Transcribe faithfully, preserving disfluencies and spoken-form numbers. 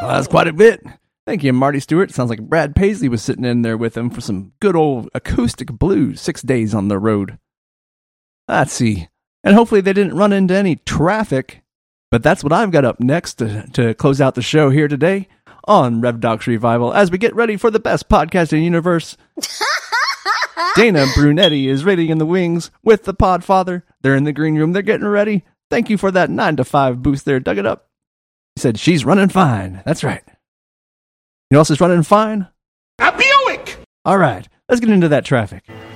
Oh, that's quite a bit. Thank you, Marty Stewart. Sounds like Brad Paisley was sitting in there with him for some good old acoustic blues. Six days on the road. Let's see. And hopefully they didn't run into any traffic. But that's what I've got up next to, to close out the show here today on Rev Docs Revival as we get ready for the best podcast in the universe. Dana Brunetti is waiting in the wings with the Podfather. They're in the green room. They're getting ready. Thank you for that nine to five boost there. Dug it up. He said, she's running fine. That's right. You know what else is running fine? A Buick! All right. Let's get into that traffic.